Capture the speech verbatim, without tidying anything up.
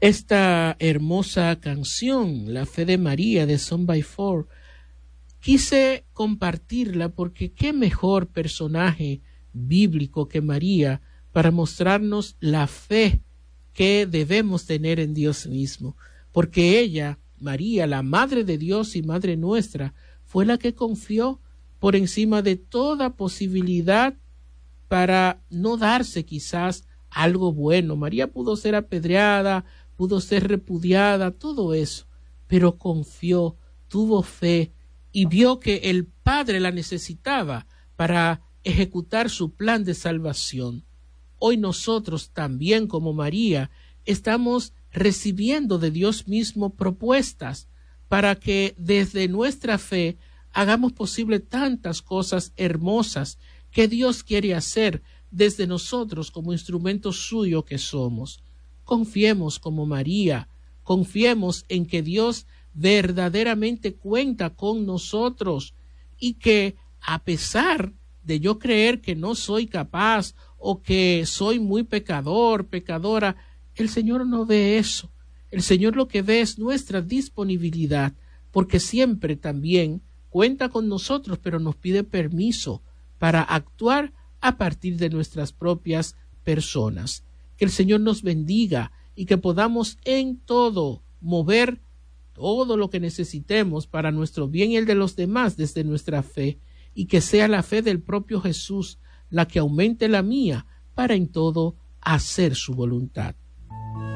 esta hermosa canción, La Fe de María, de Song by Four, quise compartirla porque qué mejor personaje bíblico que María para mostrarnos la fe que debemos tener en Dios mismo, porque ella, María, la Madre de Dios y Madre nuestra, fue la que confió por encima de toda posibilidad para no darse quizás algo bueno. María pudo ser apedreada, pudo ser repudiada, todo eso, pero confió, tuvo fe y vio que el Padre la necesitaba para ejecutar su plan de salvación. Hoy nosotros también, como María, estamos recibiendo de Dios mismo propuestas para que desde nuestra fe hagamos posible tantas cosas hermosas que Dios quiere hacer desde nosotros como instrumentos suyos que somos. Confiemos como María, confiemos en que Dios verdaderamente cuenta con nosotros y que a pesar de yo creer que no soy capaz o que soy muy pecador, pecadora, el Señor no ve eso. El Señor lo que ve es nuestra disponibilidad, porque siempre también cuenta con nosotros, pero nos pide permiso para actuar a partir de nuestras propias personas. Que el Señor nos bendiga y que podamos en todo mover todo lo que necesitemos para nuestro bien y el de los demás desde nuestra fe, y que sea la fe del propio Jesús la que aumente la mía para en todo hacer su voluntad.